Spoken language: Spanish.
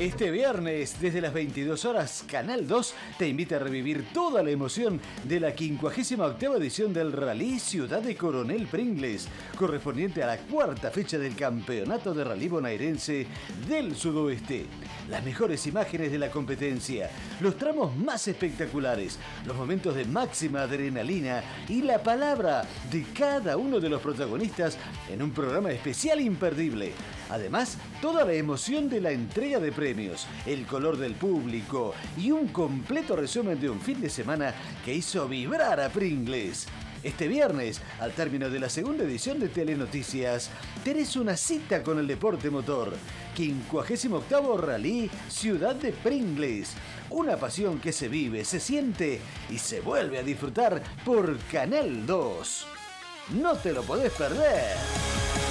Este viernes, desde las 22 horas, Canal 2 te invita a revivir toda la emoción de la 58ª edición del Rally Ciudad de Coronel Pringles, correspondiente a la cuarta fecha del Campeonato de Rally Bonaerense del Sudoeste. Las mejores imágenes de la competencia, los tramos más espectaculares, los momentos de máxima adrenalina y la palabra de cada uno de los protagonistas en un programa especial imperdible. Además, toda la emoción de la entrega de premios, el color del público y un completo resumen de un fin de semana que hizo vibrar a Pringles. Este viernes, al término de la segunda edición de Telenoticias, tenés una cita con el deporte motor. 58º Rally Ciudad de Pringles. Una pasión que se vive, se siente y se vuelve a disfrutar por Canal 2. No te lo podés perder.